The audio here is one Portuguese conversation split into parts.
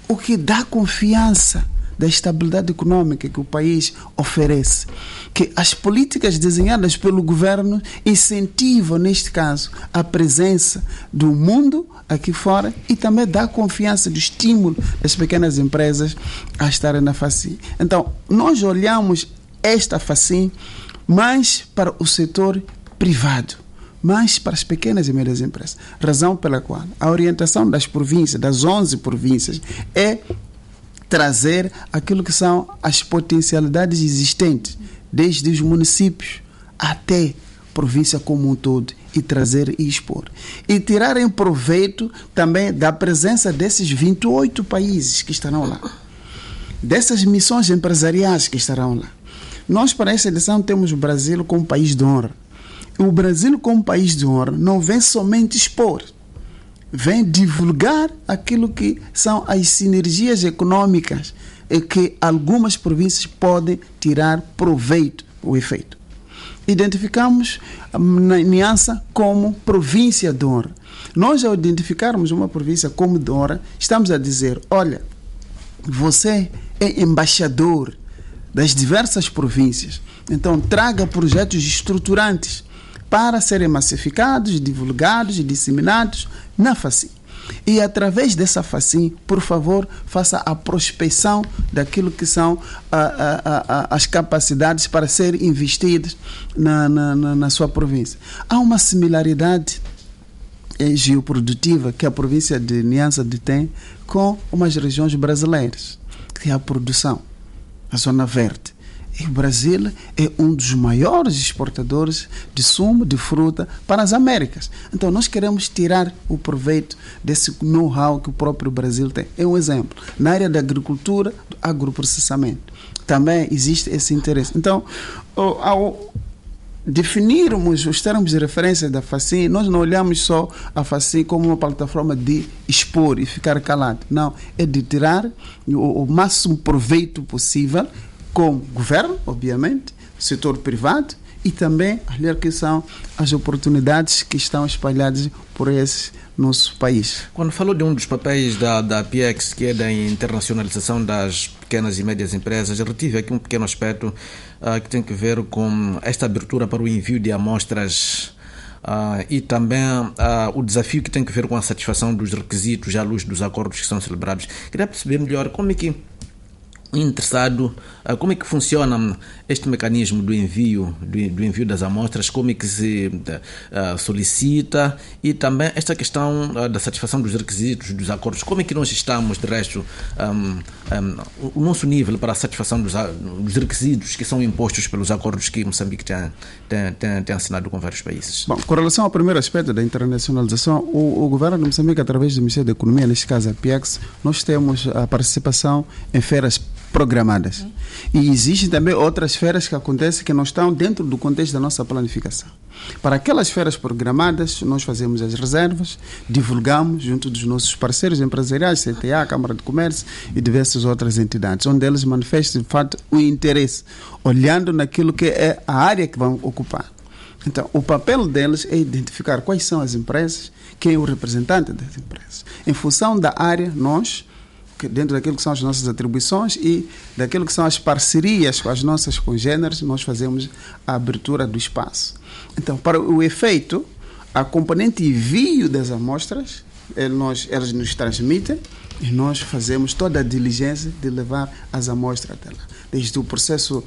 o que dá confiança da estabilidade econômica que o país oferece, que as políticas desenhadas pelo governo incentivam, neste caso, a presença do mundo aqui fora e também dá confiança do estímulo das pequenas empresas a estarem na FACIM. Então, nós olhamos esta FACIM mais para o setor privado, mais para as pequenas e médias empresas. Razão pela qual a orientação das províncias, das 11 províncias, é trazer aquilo que são as potencialidades existentes, desde os municípios até a província como um todo, e trazer e expor. E tirarem proveito também da presença desses 28 países que estarão lá, dessas missões empresariais que estarão lá. Nós, para essa edição, temos o Brasil como país de honra. O Brasil, como país de honra, não vem somente expor, vem divulgar aquilo que são as sinergias econômicas e que algumas províncias podem tirar proveito, o efeito. Identificamos a Niassa como província de honra. Nós, ao identificarmos uma província como de honra, estamos a dizer, olha, você é embaixador das diversas províncias, então traga projetos estruturantes para serem massificados, divulgados e disseminados na FACIM. E através dessa FACIM, por favor, faça a prospecção daquilo que são as capacidades para serem investidas na sua província. Há uma similaridade geoprodutiva que a província de Niassa tem com umas regiões brasileiras, que é a produção, a zona verde. E o Brasil é um dos maiores exportadores de sumo, de fruta para as Américas. Então, nós queremos tirar o proveito desse know-how que o próprio Brasil tem. É um exemplo. Na área da agricultura, do agroprocessamento, também existe esse interesse. Então, ao definirmos os termos de referência da FACIM, nós não olhamos só a FACIM como uma plataforma de expor e ficar calado. Não, é de tirar o máximo proveito possível com o governo, obviamente, o setor privado e também olhar que são as oportunidades que estão espalhadas por esse nosso país. Quando falou de um dos papéis da PIEX, que é da internacionalização das pequenas e médias empresas, eu retive aqui um pequeno aspecto que tem que ver com esta abertura para o envio de amostras e também o desafio que tem que ver com a satisfação dos requisitos à luz dos acordos que são celebrados. Queria perceber melhor como é que interessado, como é que funciona este mecanismo do envio das amostras, como é que se solicita e também esta questão da satisfação dos requisitos, dos acordos, como é que nós estamos, de resto, o nosso nível para a satisfação dos requisitos que são impostos pelos acordos que Moçambique tem assinado com vários países. Bom, com relação ao primeiro aspecto da internacionalização, o governo de Moçambique, através do Ministério da Economia, neste caso a PIEX, nós temos a participação em feiras programadas. E existem também outras feiras que acontecem que não estão dentro do contexto da nossa planificação. Para aquelas feiras programadas, nós fazemos as reservas, divulgamos junto dos nossos parceiros empresariais, CTA, Câmara de Comércio e diversas outras entidades, onde eles manifestam, de fato, o interesse, olhando naquilo que é a área que vão ocupar. Então, o papel deles é identificar quais são as empresas, quem é o representante das empresas. Em função da área, nós, dentro daquilo que são as nossas atribuições e daquilo que são as parcerias com as nossas congêneres, nós fazemos a abertura do espaço. Então, para o efeito, a componente envio das amostras, eles nos transmitem e nós fazemos toda a diligência de levar as amostras até lá. Desde o processo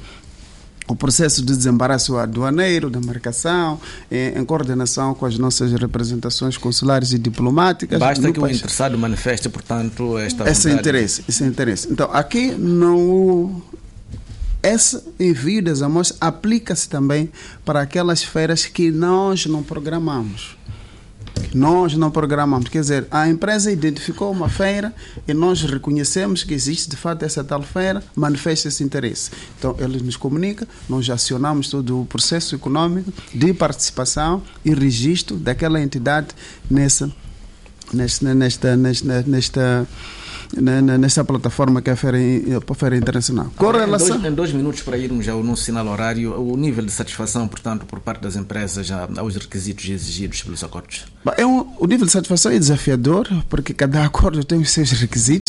de desembaraço aduaneiro, da marcação, em coordenação com as nossas representações consulares e diplomáticas. Basta que o interessado manifeste, portanto, esse interesse. Então, aqui esse envio das amostras aplica-se também para aquelas feiras que nós não programamos. Quer dizer, a empresa identificou uma feira e nós reconhecemos que existe de fato essa tal feira, manifesta esse interesse. Então, eles nos comunicam, nós acionamos todo o processo econômico de participação e registro daquela entidade nesta plataforma que é a Feira Internacional. Em 2 minutos, para irmos ao nosso sinal horário, o nível de satisfação, portanto, por parte das empresas aos requisitos exigidos pelos acordos? O nível de satisfação é desafiador, porque cada acordo tem os seus requisitos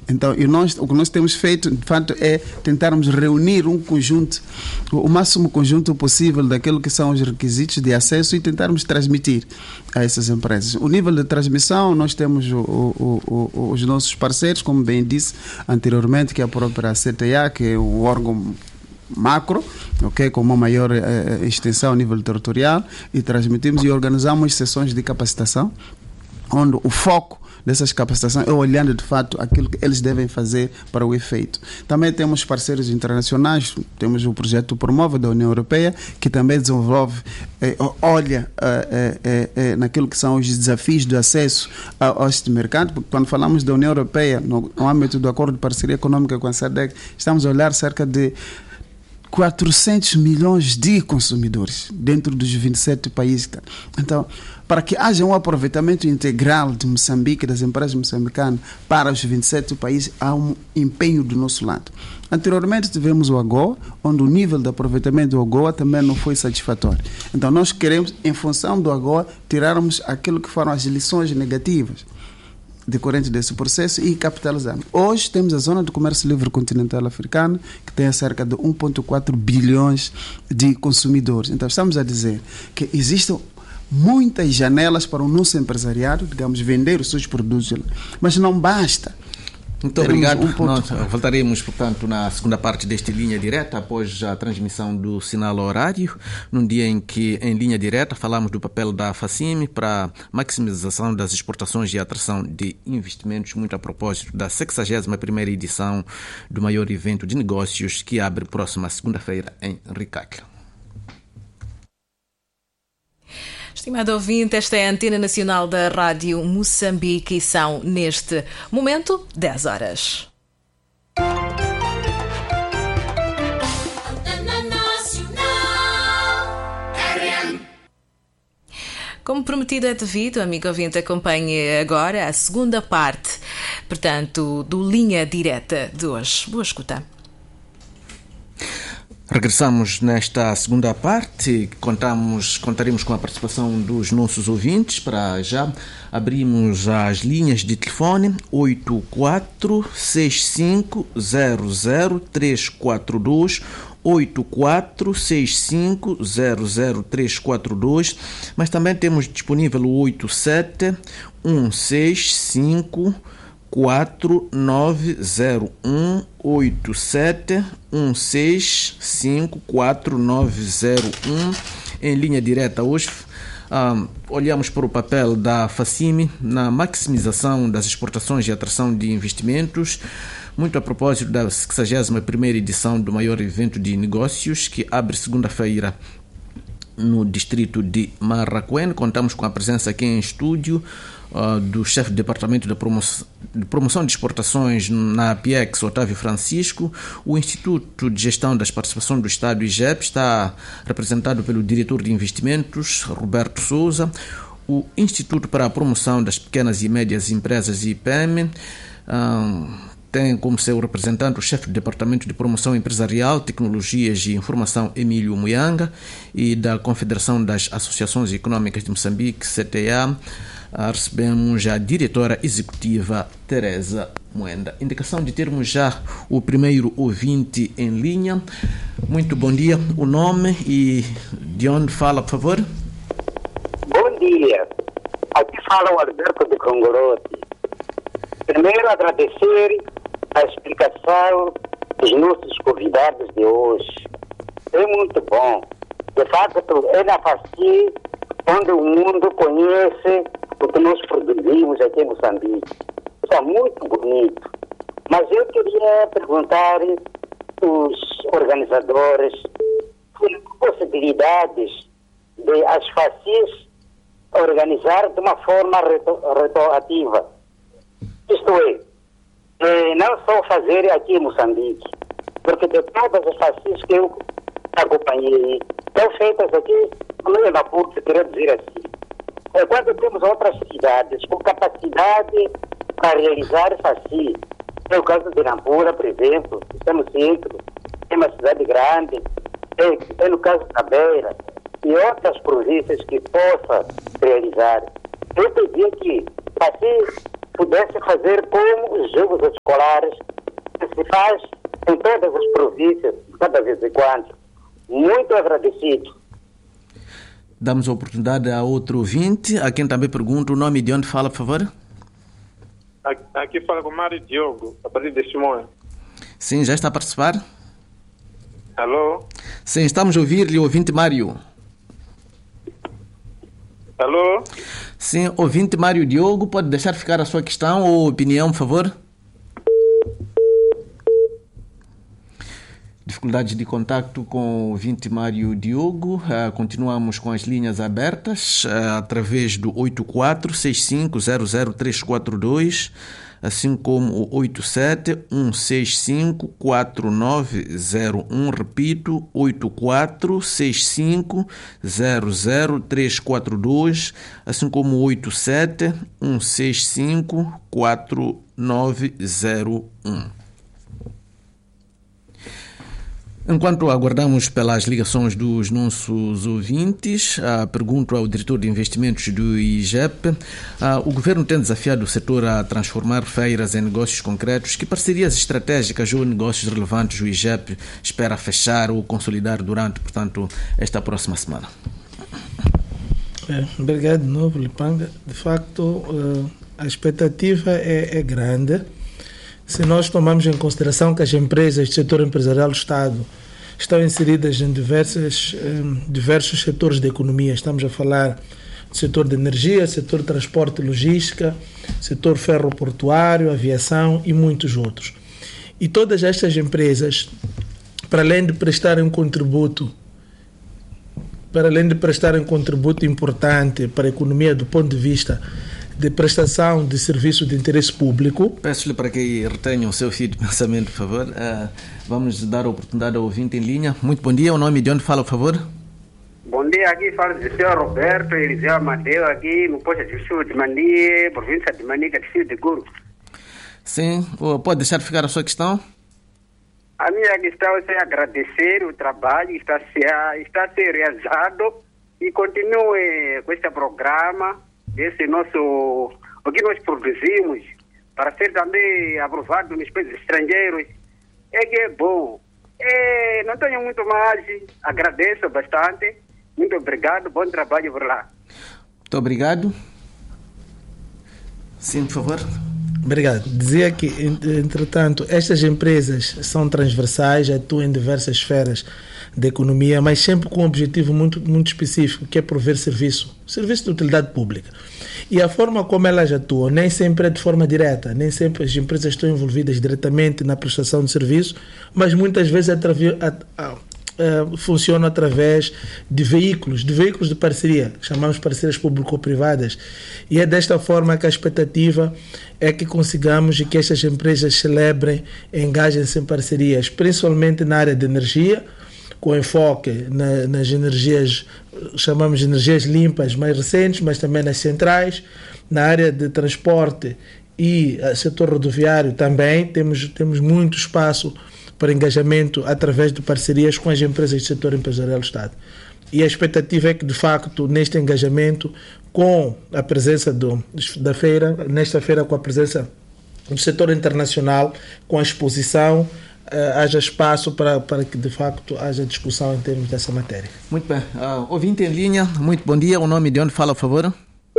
Então, o que nós temos feito, de fato, é tentarmos reunir um conjunto, o máximo conjunto possível daquilo que são os requisitos de acesso e tentarmos transmitir a essas empresas. O nível de transmissão, nós temos os nossos parceiros, como bem disse anteriormente, que é a própria CTA, que é o órgão macro, okay, com uma maior extensão a nível territorial, e transmitimos e organizamos sessões de capacitação, onde o foco dessas capacitações é olhando de fato aquilo que eles devem fazer para o efeito. Também temos parceiros internacionais, temos o projeto Promove da União Europeia, que também desenvolve, olha naquilo que são os desafios do acesso a este mercado, porque quando falamos da União Europeia, no âmbito do Acordo de Parceria Econômica com a SADC, estamos a olhar cerca de 400 milhões de consumidores dentro dos 27 países. Então, para que haja um aproveitamento integral de Moçambique, das empresas moçambicanas, para os 27 países, há um empenho do nosso lado. Anteriormente tivemos o AGOA, onde o nível de aproveitamento do AGOA também não foi satisfatório. Então, nós queremos, em função do AGOA, tirarmos aquilo que foram as lições negativas decorrente desse processo e capitalizarmos. Hoje temos a Zona de Comércio Livre Continental Africana, que tem cerca de 1,4 bilhões de consumidores. Então, estamos a dizer que existem muitas janelas para o nosso empresariado, digamos, vender os seus produtos, mas não basta. Muito obrigado. Nós voltaremos, portanto, na segunda parte deste Linha Direta, após a transmissão do sinal horário, num dia em que, em Linha Direta, falamos do papel da FACIMI para a maximização das exportações e atração de investimentos, muito a propósito da 61ª edição do maior evento de negócios que abre próxima segunda-feira em Ricacla. Estimado ouvinte, esta é a Antena Nacional da Rádio Moçambique e são, neste momento, 10 horas. Como prometido é devido, amigo ouvinte, acompanhe agora a segunda parte, portanto, do Linha Direta de hoje. Boa escuta. Regressamos nesta segunda parte, contaremos com a participação dos nossos ouvintes. Para já abrimos as linhas de telefone 8465000342, 8465000342, mas também temos disponível o 871654901871654901, 871654901871654901. Em linha direta hoje, olhamos para o papel da FACIMI na maximização das exportações e atração de investimentos, muito a propósito da 61ª edição do maior evento de negócios, que abre segunda-feira no distrito de Marraquém. Contamos com a presença aqui em estúdio do chefe do Departamento de Promoção de Exportações na APEX, Otávio Francisco. O Instituto de Gestão das Participações do Estado, IGEP, está representado pelo diretor de investimentos, Roberto Souza. O Instituto para a Promoção das Pequenas e Médias Empresas, IPEM, tem como seu representante o chefe do Departamento de Promoção Empresarial, Tecnologias e Informação, Emílio Muyanga, e da Confederação das Associações Econômicas de Moçambique, CTA, recebemos a diretora executiva Teresa Moenda. Indicação de termos já o primeiro ouvinte em linha. Muito bom dia, o nome e de onde fala, por favor? Bom dia, aqui fala o Alberto de Congorote. Primeiro agradecer a explicação dos nossos convidados de hoje. É muito bom. De fato, é na FACIMI onde o mundo conhece o que nós produzimos aqui em Moçambique. Isso é muito bonito. Mas eu queria perguntar aos organizadores que possibilidades de as FACIMs organizar de uma forma retroativa. Isto é, não só fazer aqui em Moçambique, porque de todas as FACIMs que eu acompanhei, são feitas aqui no Maputo, se querer dizer assim. Quando temos outras cidades com capacidade para realizar FACIM, é o caso de Nampula, por exemplo, que está no centro, é uma cidade grande, é no caso da Beira, e outras províncias que possa realizar. Eu pedi que FACIM pudesse fazer como os jogos escolares que se faz em todas as províncias, cada vez em quando. Muito agradecido. Damos a oportunidade a outro ouvinte, a quem também pergunta o nome e de onde fala, por favor. Aqui fala com o Mário Diogo, a partir de Simões. Sim, já está a participar? Alô? Sim, estamos a ouvir-lhe, ouvinte Mário. Alô? Sim, ouvinte Mário Diogo, pode deixar ficar a sua questão ou opinião, por favor? Dificuldades de contacto com o ouvinte Mário Diogo. Continuamos com as linhas abertas através do 8465000342, assim como o 87-165-4901. Repito, 8465000342, assim como o 87-165-4901. Enquanto aguardamos pelas ligações dos nossos ouvintes, pergunto ao diretor de investimentos do IGEP, o governo tem desafiado o setor a transformar feiras em negócios concretos. Que parcerias estratégicas ou negócios relevantes o IGEP espera fechar ou consolidar durante, portanto, esta próxima semana? Obrigado de novo, Lipanga. De facto, a expectativa é grande. Se nós tomamos em consideração que as empresas do setor empresarial do Estado estão inseridas em diversos setores da economia, estamos a falar do setor de energia, setor de transporte e logística, setor ferroportuário, aviação e muitos outros. E todas estas empresas, para além de prestarem um contributo importante para a economia do ponto de vista de prestação de serviço de interesse público. Peço-lhe para que retenha o seu fio de pensamento, por favor. Vamos dar a oportunidade ao ouvinte em linha. Muito bom dia, o nome de onde fala, por favor? Bom dia, aqui fala do senhor Roberto Eliseu Amadeu, aqui no posto de Sul de Mandi, província de Manica, distrito de Guru. Sim, pode deixar ficar a sua questão? A minha questão é agradecer o trabalho que está a ser realizado e continue com este programa, esse nosso, o que nós produzimos, para ser também aprovado nos países estrangeiros, é que é bom. Não tenho muito mais, agradeço bastante, muito obrigado, bom trabalho por lá. Muito obrigado. Sim, por favor. Obrigado. Dizia que, entretanto, estas empresas são transversais, atuam em diversas esferas da economia, mas sempre com um objetivo muito, muito específico, que é prover serviço de utilidade pública. E a forma como elas atuam nem sempre é de forma direta, nem sempre as empresas estão envolvidas diretamente na prestação de serviço, mas muitas vezes funcionam através de veículos de parceria, chamamos parcerias público-privadas, e é desta forma que a expectativa é que consigamos e que estas empresas celebrem, engajem-se em parcerias, principalmente na área de energia, com enfoque nas energias, chamamos de energias limpas mais recentes, mas também nas centrais, na área de transporte e setor rodoviário também, temos muito espaço para engajamento através de parcerias com as empresas do setor empresarial do Estado. E a expectativa é que, de facto, neste engajamento, com a presença da feira, nesta feira com a presença do setor internacional, com a exposição, haja espaço para que, de facto, haja discussão em termos dessa matéria. Muito bem. Ouvinte em linha, muito bom dia. O nome de onde fala, por favor?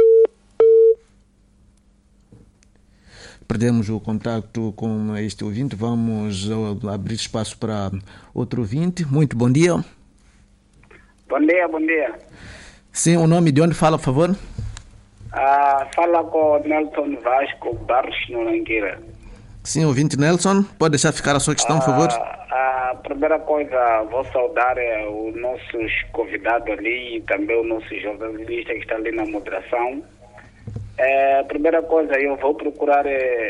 Perdemos o contacto com este ouvinte. Vamos abrir espaço para outro ouvinte. Muito bom dia. Bom dia. Sim, o nome de onde fala, por favor? Fala com o Nelson Vasco Barros Norangueira. Sim, ouvinte Nelson, pode deixar ficar a sua questão, por favor? A primeira coisa, vou saudar os nossos convidados ali e também o nosso jornalista que está ali na moderação. A primeira coisa, eu vou procurar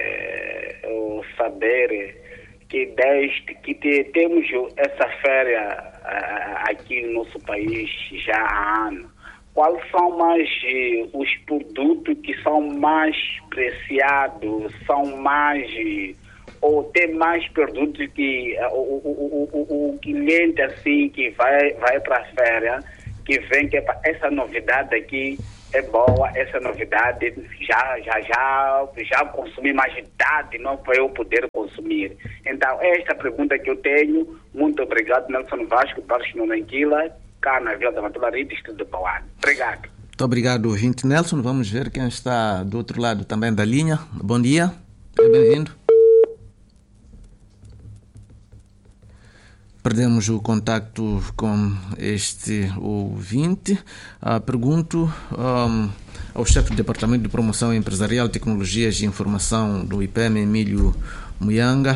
saber que desde que temos essa feira aqui no nosso país já há anos, quais são mais os produtos que são mais preciados, são mais, ou tem mais produtos que o cliente assim que vai para a feira, que vem, que é essa novidade aqui, é boa essa novidade, já consumi mais idade, não para eu poder consumir. Então, esta pergunta que eu tenho, muito obrigado, Nelson Vasco, Barros Nonanquila, cá na Vila da Matulari, distrito de Pauane. Obrigado. Muito obrigado, ouvinte Nelson. Vamos ver quem está do outro lado também da linha. Bom dia, bem-vindo. Perdemos o contacto com este ouvinte. Pergunto ao chefe do Departamento de Promoção Empresarial, Tecnologias e Informação do IPEM, Emílio Muyanga,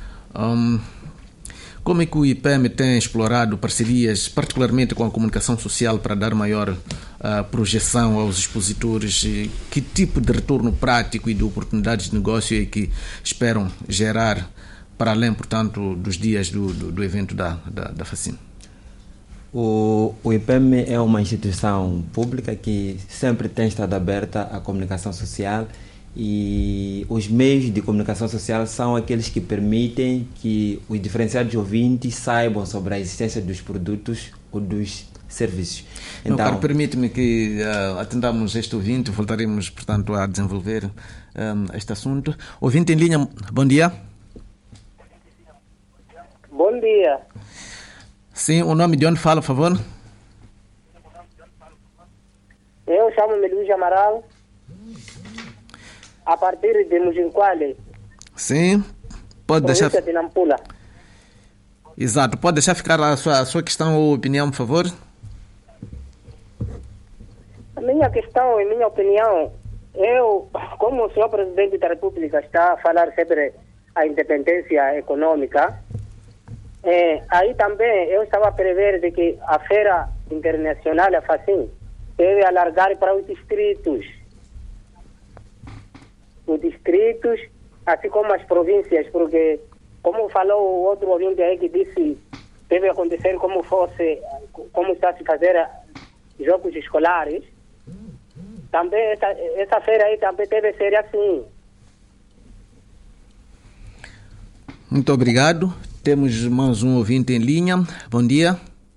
como é que o IPEM tem explorado parcerias, particularmente com a comunicação social, para dar maior projeção aos expositores? Que tipo de retorno prático e de oportunidades de negócio é que esperam gerar para além, portanto, dos dias do evento da FACIM? O IPEM é uma instituição pública que sempre tem estado aberta à comunicação social, e os meios de comunicação social são aqueles que permitem que os diferenciados ouvintes saibam sobre a existência dos produtos ou dos serviços. Então, permite-me que atendamos este ouvinte, voltaremos, portanto, a desenvolver este assunto. Ouvinte em linha, bom dia. Bom dia. Sim, o nome de onde fala, por favor? Eu chamo-me Luís Amaral, a partir de Mujinquale. Sim, pode deixar... de Nampula. Exato, pode deixar ficar a sua questão ou opinião, por favor? A minha questão e minha opinião, eu, como o senhor Presidente da República está a falar sobre a independência econômica, aí também eu estava a prever de que a Feira Internacional, a FACIM, deve alargar para os distritos. Os distritos, assim como as províncias, porque, como falou o outro ouvinte aí que disse, deve acontecer como está a se fazer jogos escolares, também essa feira aí também deve ser assim. Muito obrigado. Temos mais um ouvinte em linha. Bom dia.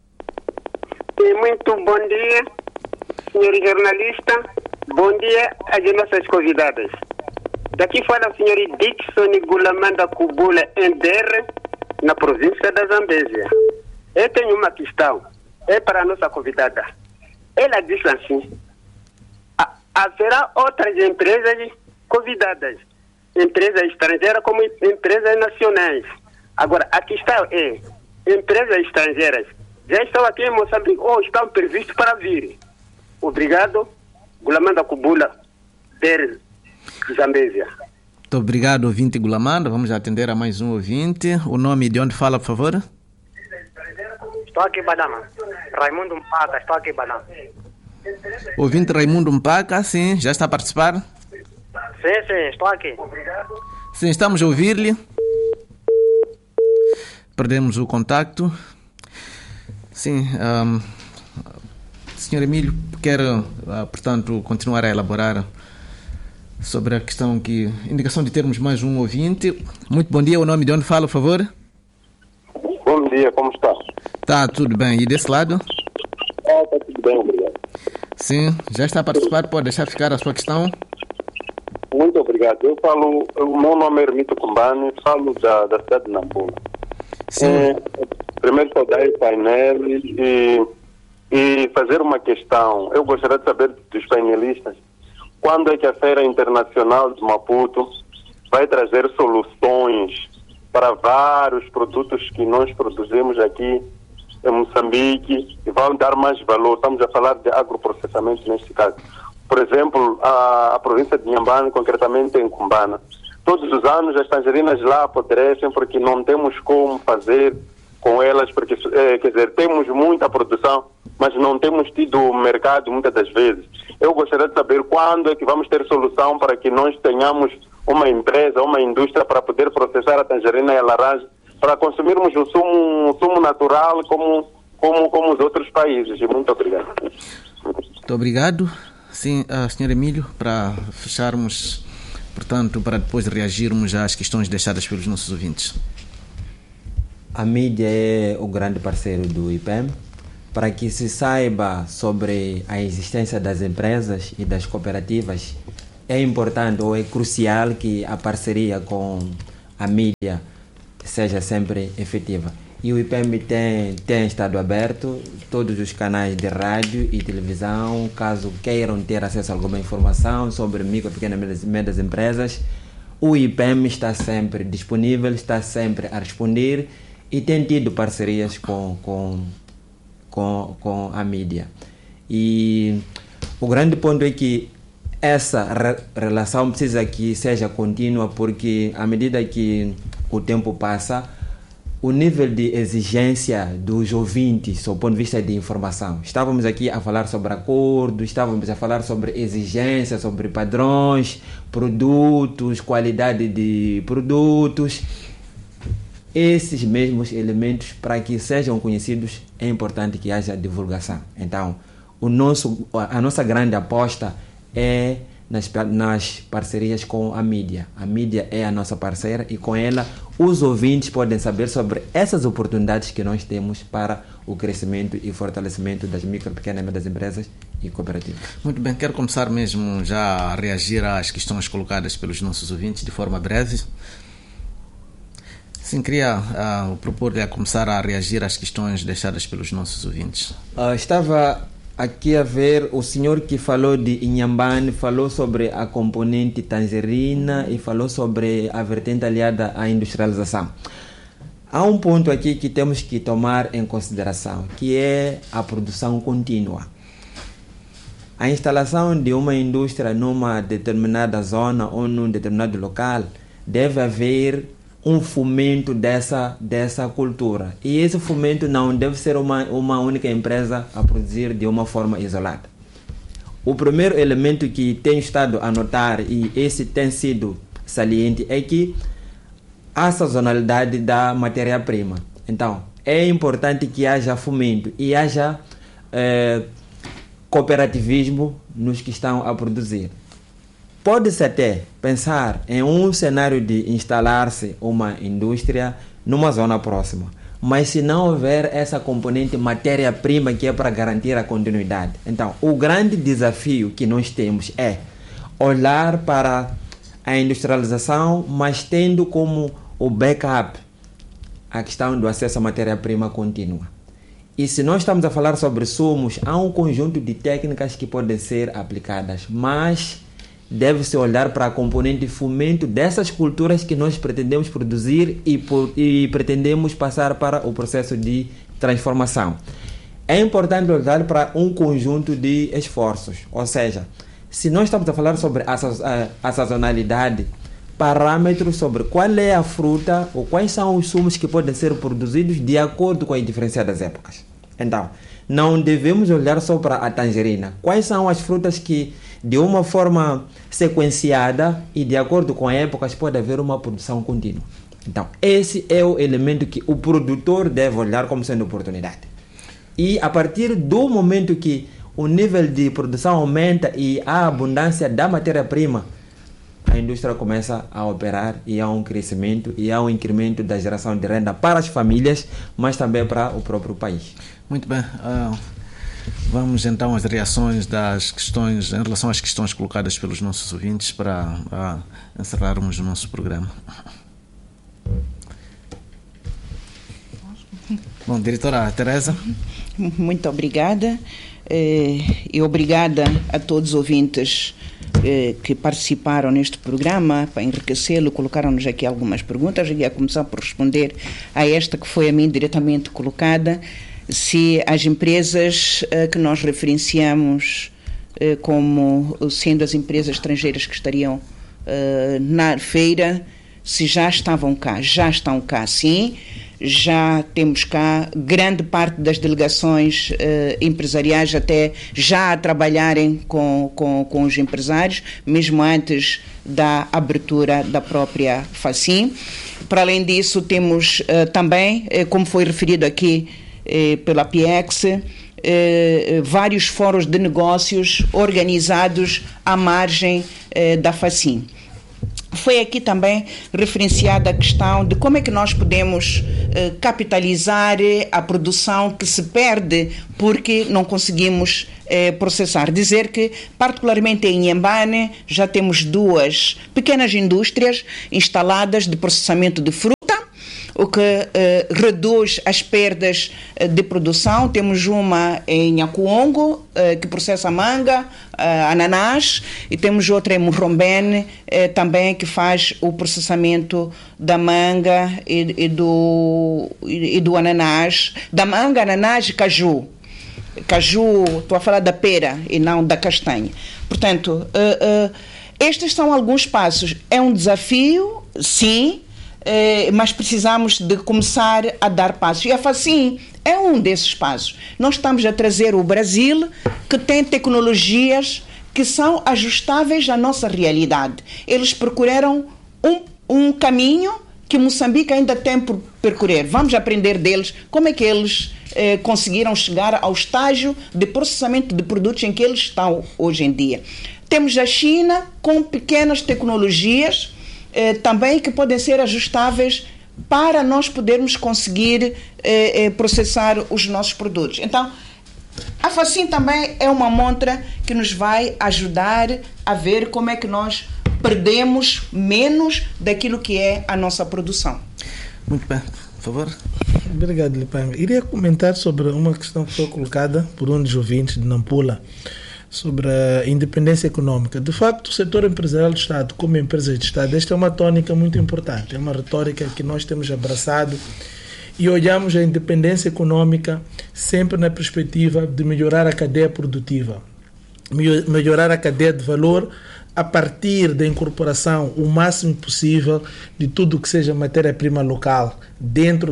Muito bom dia, senhor jornalista. Bom dia às nossas convidadas. Daqui fala o senhor Dixon Gulamanda Kubula Ender, na província da Zambésia. Eu tenho uma questão, é para a nossa convidada. Ela disse assim, haverá outras empresas convidadas, empresas estrangeiras como empresas nacionais. Agora, a questão é, empresas estrangeiras já estão aqui em Moçambique ou estão previstas para vir? Obrigado, Gulamanda Kubula Ender, Zambésia. Muito obrigado, ouvinte Gulamanda. Vamos atender a mais um ouvinte. O nome de onde fala, por favor? Estou aqui, Badama. Raimundo Mpaca, estou aqui, Badama. Ouvinte Raimundo Mpaca, sim, já está a participar? Sim, estou aqui. Sim, estamos a ouvir-lhe. Perdemos o contacto. Sim, Sr. Emílio, quer, portanto, continuar a elaborar sobre a questão que... Indicação de termos mais um ouvinte. Muito bom dia, o nome de onde fala, por favor? Bom dia, como está? Tá, tudo bem. E desse lado? Está tudo bem, obrigado. Sim, já está a participar, pode deixar ficar a sua questão? Muito obrigado. O meu nome é Hermito Kumbani, falo da cidade de Nampula. Sim. Primeiro saudar o painel e fazer uma questão. Eu gostaria de saber dos painelistas, quando é que a Feira Internacional de Maputo vai trazer soluções para vários produtos que nós produzimos aqui em Moçambique e vão dar mais valor? Estamos a falar de agroprocessamento neste caso. Por exemplo, a província de Inhambane, concretamente em Cumbana. Todos os anos as tangerinas lá apodrecem porque não temos como fazer com elas, porque, quer dizer, temos muita produção, mas não temos tido mercado muitas das vezes. Eu gostaria de saber quando é que vamos ter solução para que nós tenhamos uma empresa, uma indústria para poder processar a tangerina e a laranja, para consumirmos o sumo natural como os outros países. Muito obrigado. Muito obrigado. Sim, Sr. Emílio, para fecharmos, portanto, para depois reagirmos às questões deixadas pelos nossos ouvintes. A mídia é o grande parceiro do IPEM. para que se saiba sobre a existência das empresas e das cooperativas, é importante ou é crucial que a parceria com a mídia seja sempre efetiva. E o IPM tem estado aberto, todos os canais de rádio e televisão, caso queiram ter acesso a alguma informação sobre micro, pequenas e médias empresas, o IPM está sempre disponível, está sempre a responder e tem tido parcerias com a mídia. E o grande ponto é que essa relação precisa que seja contínua, porque à medida que o tempo passa, o nível de exigência dos ouvintes, do ponto de vista de informação. Estávamos aqui a falar sobre acordos, estávamos a falar sobre exigências, sobre padrões, produtos, qualidade de produtos. Esses mesmos elementos, para que sejam conhecidos, é importante que haja divulgação. Então, a nossa grande aposta é nas parcerias com a mídia. A mídia é a nossa parceira e com ela os ouvintes podem saber sobre essas oportunidades que nós temos para o crescimento e fortalecimento das micro, pequenas e médias empresas e cooperativas. Muito bem, quero começar mesmo já a reagir às questões colocadas pelos nossos ouvintes de forma breve. Sim, queria propor-lhe a começar a reagir às questões deixadas pelos nossos ouvintes. Estava aqui a ver o senhor que falou de Inhambane, falou sobre a componente tangerina e falou sobre a vertente aliada à industrialização. Há um ponto aqui que temos que tomar em consideração, que é a produção contínua. A instalação de uma indústria numa determinada zona ou num determinado local deve haver um fomento dessa cultura. E esse fomento não deve ser uma única empresa a produzir de uma forma isolada. O primeiro elemento que tenho estado a notar, e esse tem sido saliente, é que a sazonalidade da matéria-prima. Então, é importante que haja fomento e haja cooperativismo nos que estão a produzir. Pode-se até pensar em um cenário de instalar-se uma indústria numa zona próxima, mas se não houver essa componente matéria-prima que é para garantir a continuidade. Então, o grande desafio que nós temos é olhar para a industrialização, mas tendo como o backup a questão do acesso à matéria-prima contínua. E se nós estamos a falar sobre sumos, há um conjunto de técnicas que podem ser aplicadas, mas deve-se olhar para a componente de fomento dessas culturas que nós pretendemos produzir e pretendemos passar para o processo de transformação. É importante olhar para um conjunto de esforços, ou seja, se nós estamos a falar sobre a sazonalidade, parâmetros sobre qual é a fruta ou quais são os sumos que podem ser produzidos de acordo com as diferenciadas épocas. Então, não devemos olhar só para a tangerina. Quais são as frutas que, de uma forma sequenciada e de acordo com épocas, pode haver uma produção contínua? Então, esse é o elemento que o produtor deve olhar como sendo oportunidade. E a partir do momento que o nível de produção aumenta e a abundância da matéria-prima, a indústria começa a operar e há um crescimento e há um incremento da geração de renda para as famílias, mas também para o próprio país. Muito bem. Vamos então às reações das questões em relação às questões colocadas pelos nossos ouvintes para encerrarmos o nosso programa. Bom, diretora Teresa. Muito obrigada e obrigada a todos os ouvintes que participaram neste programa para enriquecê-lo. Colocaram-nos aqui algumas perguntas. Eu ia começar por responder a esta que foi a mim diretamente colocada. Se as empresas que nós referenciamos como sendo as empresas estrangeiras que estariam na feira, se já estavam cá. Já estão cá, sim. Já temos cá grande parte das delegações empresariais até já a trabalharem com os empresários, mesmo antes da abertura da própria FACIM. Para além disso, temos também, como foi referido aqui pela PIEX, vários fóruns de negócios organizados à margem da FACIM. Foi aqui também referenciada a questão de como é que nós podemos capitalizar a produção que se perde porque não conseguimos processar. Dizer que, particularmente em Inhambane, já temos 2 pequenas indústrias instaladas de processamento de fruta, o que reduz as perdas de produção. Temos uma em Nhacuongo, que processa manga, ananás, e temos outra em Murrombene, também, que faz o processamento da manga e do ananás, da manga, ananás e caju. Caju, estou a falar da pera e não da castanha. Portanto, estes são alguns passos. É um desafio, sim, mas precisamos de começar a dar passos. E a FACIM é um desses passos. Nós estamos a trazer o Brasil, que tem tecnologias que são ajustáveis à nossa realidade. Eles percorreram um caminho que Moçambique ainda tem por percorrer. Vamos aprender deles como é que eles conseguiram chegar ao estágio de processamento de produtos em que eles estão hoje em dia. Temos a China com pequenas tecnologias também que podem ser ajustáveis para nós podermos conseguir processar os nossos produtos. Então, a FACIM também é uma montra que nos vai ajudar a ver como é que nós perdemos menos daquilo que é a nossa produção. Muito bem, por favor. Obrigado, Lipanga. Iria comentar sobre uma questão que foi colocada por um dos ouvintes de Nampula, sobre a independência econômica. De facto, o setor empresarial do Estado, como empresa de Estado, esta é uma tônica muito importante, é uma retórica que nós temos abraçado e olhamos a independência econômica sempre na perspectiva de melhorar a cadeia produtiva, melhorar a cadeia de valor a partir da incorporação o máximo possível de tudo que seja matéria-prima local dentro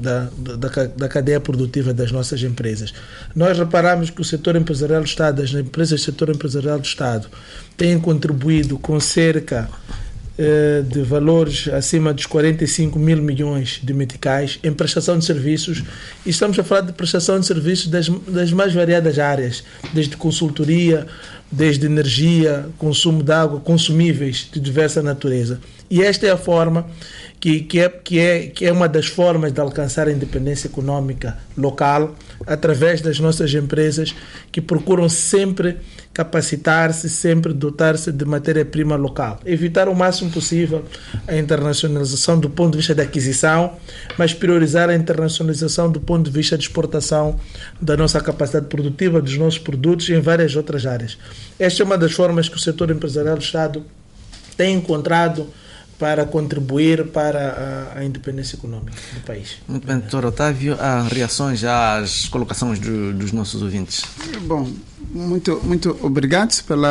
da cadeia produtiva das nossas empresas. Nós reparamos que o setor empresarial do Estado, as empresas do setor empresarial do Estado, têm contribuído com cerca de valores acima dos 45 mil milhões de meticais em prestação de serviços, e estamos a falar de prestação de serviços das mais variadas áreas, desde consultoria, desde energia, consumo de água, consumíveis de diversa natureza. E esta é a forma que é uma das formas de alcançar a independência econômica local, através das nossas empresas que procuram sempre capacitar-se, sempre dotar-se de matéria-prima local. Evitar o máximo possível a internacionalização do ponto de vista da aquisição, mas priorizar a internacionalização do ponto de vista de exportação da nossa capacidade produtiva, dos nossos produtos e em várias outras áreas. Esta é uma das formas que o setor empresarial do Estado tem encontrado para contribuir para a independência econômica do país. Muito bem, Dr. Otávio, há reações às colocações dos nossos ouvintes? Bom, muito obrigado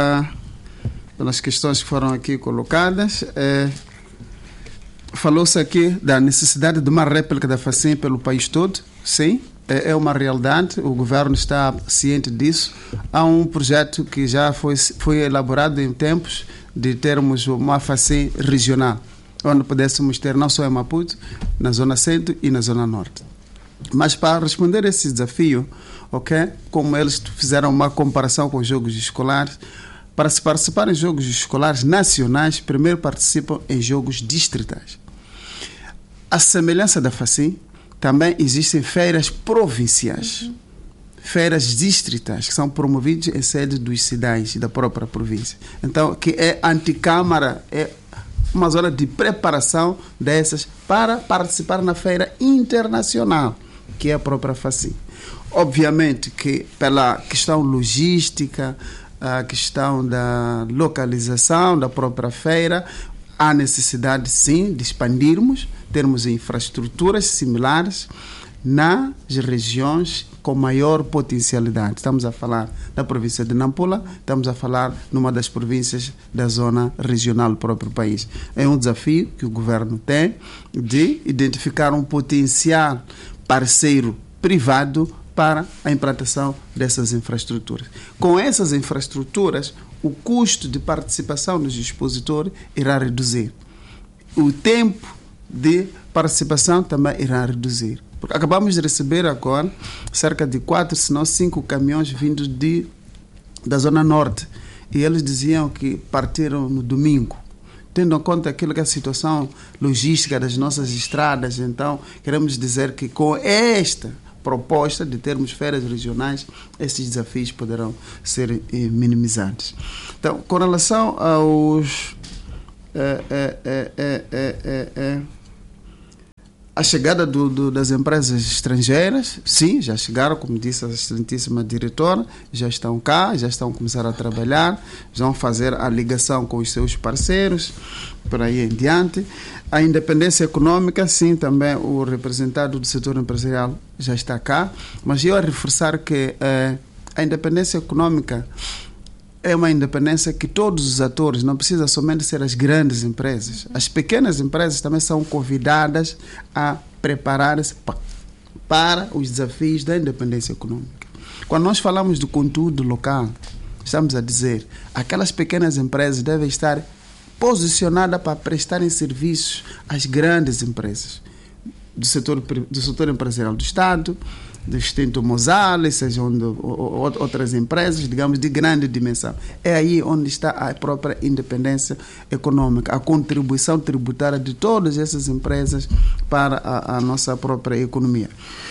pelas questões que foram aqui colocadas. Falou-se aqui da necessidade de uma réplica da FACIM pelo país todo. Sim, é uma realidade, o governo está ciente disso. Há um projeto que já foi elaborado em tempos de termos uma FACIM regional, onde pudéssemos ter não só em Maputo, na zona centro e na zona norte. Mas para responder a esse desafio, como eles fizeram uma comparação com os jogos escolares, para se participar em jogos escolares nacionais, primeiro participam em jogos distritais. A semelhança da FACIM, também existem feiras provinciais, feiras distritais, que são promovidas em sede dos cidades da própria província. Então, que é anticâmara, é uma zona de preparação dessas para participar na feira internacional, que é a própria FACIM. Obviamente que pela questão logística, a questão da localização da própria feira, há necessidade sim de expandirmos, termos infraestruturas similares nas regiões com maior potencialidade. Estamos a falar da província de Nampula, estamos a falar numa das províncias da zona regional do próprio país. É um desafio que o governo tem de identificar um potencial parceiro privado para a implantação dessas infraestruturas. Com essas infraestruturas, o custo de participação dos expositores irá reduzir. O tempo de participação também irá reduzir. Porque acabamos de receber agora cerca de 4, se não 5 caminhões vindos da Zona Norte. E eles diziam que partiram no domingo. tendo em conta aquilo que é a situação logística das nossas estradas. Então, queremos dizer que com esta proposta de termos feiras regionais, esses desafios poderão ser minimizados. Então, com relação aos a chegada das empresas estrangeiras, sim, já chegaram, como disse a excelentíssima diretora, já estão cá, já estão a começar a trabalhar, já vão fazer a ligação com os seus parceiros, por aí em diante. A independência econômica, sim, também o representante do setor empresarial já está cá, mas eu a reforçar que a independência econômica é uma independência que todos os atores, não precisa somente ser as grandes empresas, as pequenas empresas também são convidadas a preparar-se para os desafios da independência econômica. Quando nós falamos do conteúdo local, estamos a dizer aquelas pequenas empresas devem estar posicionadas para prestarem serviços às grandes empresas do setor empresarial do Estado, do Instituto Mosales, sejam outras empresas, digamos, de grande dimensão. É aí onde está a própria independência econômica, a contribuição tributária de todas essas empresas para a nossa própria economia.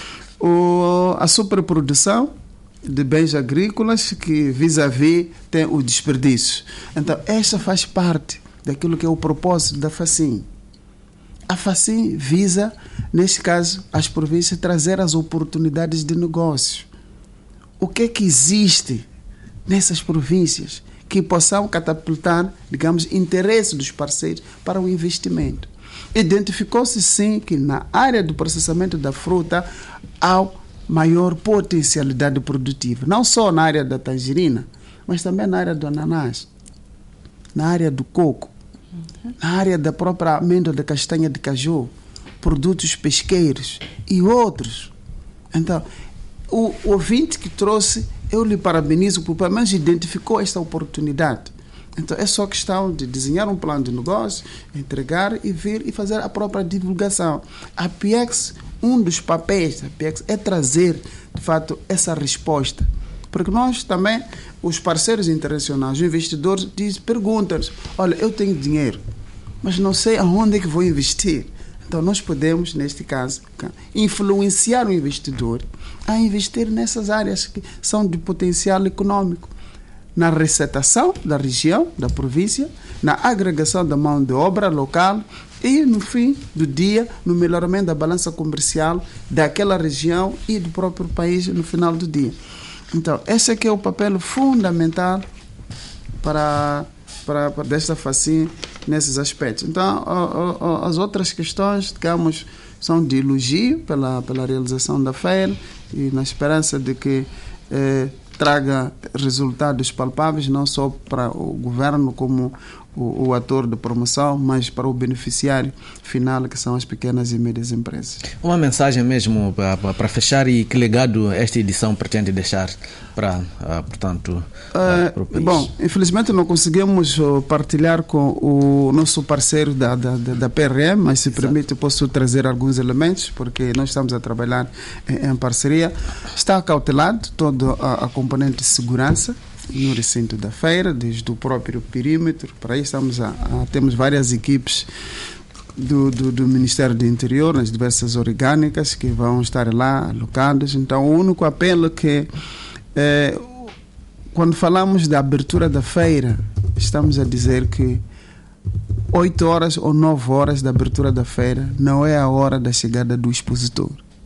A superprodução de bens agrícolas que vis-à-vis tem o desperdício. Então, esta faz parte daquilo que é o propósito da FACIM. A FACIM visa, neste caso, as províncias trazer as oportunidades de negócio. O que é que existe nessas províncias que possam catapultar, digamos, interesse dos parceiros para o investimento? Identificou-se, sim, que na área do processamento da fruta há maior potencialidade produtiva. Não só na área da tangerina, mas também na área do ananás, na área do coco, na área da própria amêndoa da castanha de caju, produtos pesqueiros e outros. Então, o ouvinte que trouxe, eu lhe parabenizo por pelo menos identificou esta oportunidade. Então, é só questão de desenhar um plano de negócio, entregar e vir e fazer a própria divulgação. A PIEX, um dos papéis da PIEX é trazer, de fato, essa resposta. Porque nós também, os parceiros internacionais, os investidores, perguntam-nos, olha, eu tenho dinheiro, mas não sei aonde é que vou investir. Então, nós podemos, neste caso, influenciar o investidor a investir nessas áreas que são de potencial econômico, na recetação da região, da província, na agregação da mão de obra local e, no fim do dia, no melhoramento da balança comercial daquela região e do próprio país no final do dia. Então, esse aqui é o papel fundamental para desta FACIM nesses aspectos. Então, as outras questões, digamos, são de elogio pela realização da feira e na esperança de que traga resultados palpáveis, não só para o governo como o ator de promoção, mas para o beneficiário final, que são as pequenas e médias empresas. Uma mensagem mesmo para fechar, e que legado esta edição pretende deixar para, portanto, para o país? Bom, infelizmente não conseguimos partilhar com o nosso parceiro da PRM, mas se permite posso trazer alguns elementos, porque nós estamos a trabalhar em parceria. Está cautelado toda a componente de segurança no recinto da feira, desde o próprio perímetro. Para aí temos várias equipes do Ministério do Interior, nas diversas orgânicas, que vão estar lá alocadas. Então, o único apelo que quando falamos da abertura da feira, estamos a dizer que 8 horas ou 9 horas da abertura da feira não é a hora da chegada do expositor.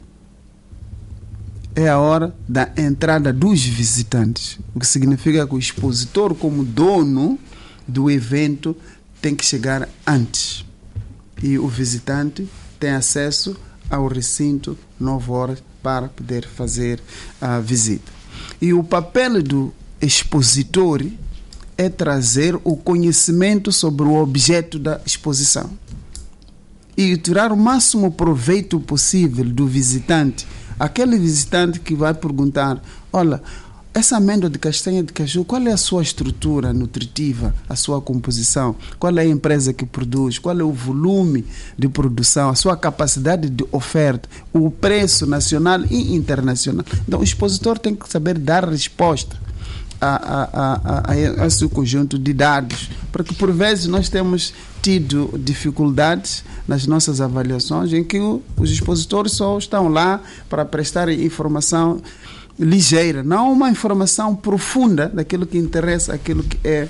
É a hora da entrada dos visitantes, o que significa que o expositor, como dono do evento, tem que chegar antes. E o visitante tem acesso ao recinto 9 horas para poder fazer a visita. E o papel do expositor é trazer o conhecimento sobre o objeto da exposição e tirar o máximo proveito possível do visitante. Aquele visitante que vai perguntar, olha, essa amêndoa de castanha de caju, qual é a sua estrutura nutritiva, a sua composição? Qual é a empresa que produz? Qual é o volume de produção? A sua capacidade de oferta? O preço nacional e internacional? Então, o expositor tem que saber dar resposta a esse conjunto de dados, porque por vezes nós temos tido dificuldades nas nossas avaliações em que os expositores só estão lá para prestar informação ligeira, não uma informação profunda daquilo que interessa, aquilo que é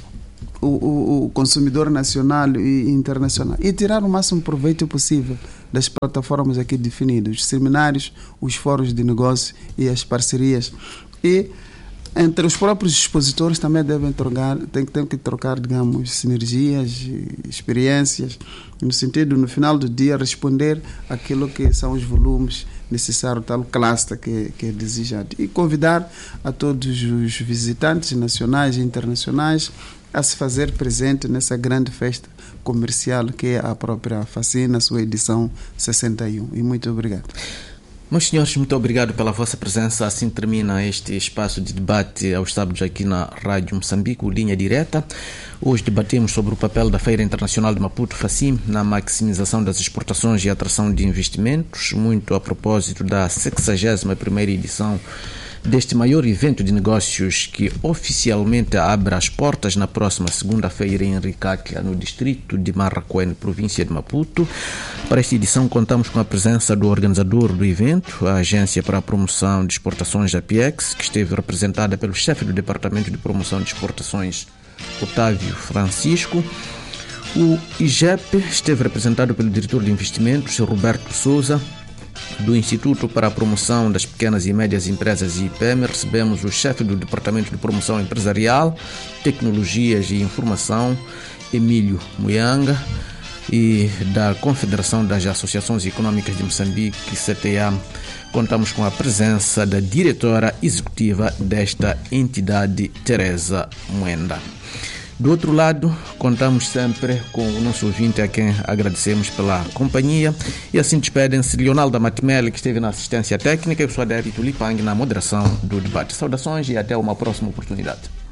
o consumidor nacional e internacional, e tirar o máximo proveito possível das plataformas aqui definidas, os seminários, os fóruns de negócio e as parcerias. E entre os próprios expositores também tem que trocar, digamos, sinergias, experiências, no sentido, no final do dia, responder aquilo que são os volumes necessários, tal cluster que é desejado. E convidar a todos os visitantes nacionais e internacionais a se fazer presente nessa grande festa comercial que é a própria FACIN, na sua edição 61. E muito obrigado. Meus senhores, muito obrigado pela vossa presença. Assim termina este espaço de debate aos sábados aqui na Rádio Moçambique, Linha Direta. Hoje debatemos sobre o papel da Feira Internacional de Maputo, FACIM, na maximização das exportações e atração de investimentos, muito a propósito da 61ª edição deste maior evento de negócios que oficialmente abre as portas na próxima segunda-feira em Ricatla, no distrito de Marraquém, província de Maputo. Para esta edição contamos com a presença do organizador do evento, a Agência para a Promoção de Exportações da PIEX, que esteve representada pelo chefe do Departamento de Promoção de Exportações, Otávio Francisco. O IGEP esteve representado pelo diretor de investimentos, Roberto Souza. Do Instituto para a Promoção das Pequenas e Médias Empresas, IPEM, recebemos o chefe do Departamento de Promoção Empresarial, Tecnologias e Informação, Emílio Muyanga, e da Confederação das Associações Econômicas de Moçambique, CTA, contamos com a presença da diretora executiva desta entidade, Teresa Muenda. Do outro lado, contamos sempre com o nosso ouvinte, a quem agradecemos pela companhia. E assim despedem-se Leonardo Matimelli, que esteve na assistência técnica, e o Suaderi Tulipang na moderação do debate. Saudações e até uma próxima oportunidade.